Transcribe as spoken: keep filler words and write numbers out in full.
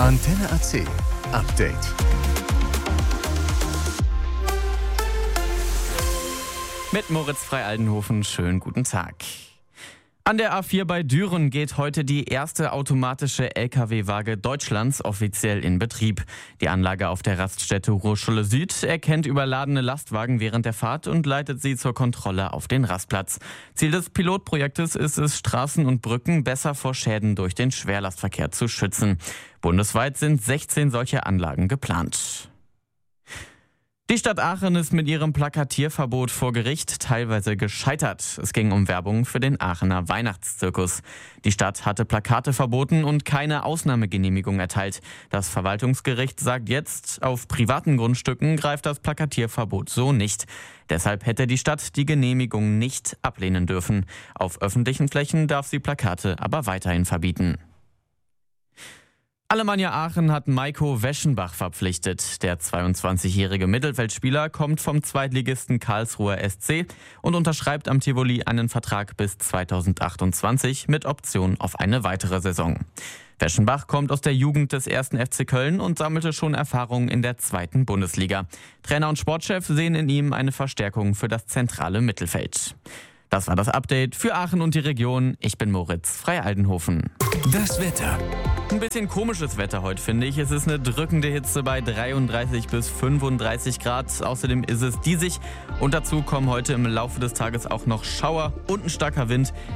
Antenne A C Update. Mit Moritz Frei-Aldenhofen, schönen guten Tag. An der A vier bei Düren geht heute die erste automatische L K W-Waage Deutschlands offiziell in Betrieb. Die Anlage auf der Raststätte Ruhrschule Süd erkennt überladene Lastwagen während der Fahrt und leitet sie zur Kontrolle auf den Rastplatz. Ziel des Pilotprojektes ist es, Straßen und Brücken besser vor Schäden durch den Schwerlastverkehr zu schützen. Bundesweit sind sechzehn solche Anlagen geplant. Die Stadt Aachen ist mit ihrem Plakatierverbot vor Gericht teilweise gescheitert. Es ging um Werbung für den Aachener Weihnachtszirkus. Die Stadt hatte Plakate verboten und keine Ausnahmegenehmigung erteilt. Das Verwaltungsgericht sagt jetzt, auf privaten Grundstücken greift das Plakatierverbot so nicht. Deshalb hätte die Stadt die Genehmigung nicht ablehnen dürfen. Auf öffentlichen Flächen darf sie Plakate aber weiterhin verbieten. Alemannia Aachen hat Maiko Weschenbach verpflichtet. Der zweiundzwanzigjährige Mittelfeldspieler kommt vom Zweitligisten Karlsruher S C und unterschreibt am Tivoli einen Vertrag bis zweitausendachtundzwanzig mit Option auf eine weitere Saison. Weschenbach kommt aus der Jugend des ersten F C Köln und sammelte schon Erfahrung in der zweiten Bundesliga. Trainer und Sportchef sehen in ihm eine Verstärkung für das zentrale Mittelfeld. Das war das Update für Aachen und die Region. Ich bin Moritz Frei-Aldenhofen. Das Wetter. Ein bisschen komisches Wetter heute, finde ich. Es ist eine drückende Hitze bei dreiunddreißig bis fünfunddreißig Grad. Außerdem ist es diesig und dazu kommen heute im Laufe des Tages auch noch Schauer und ein starker Wind.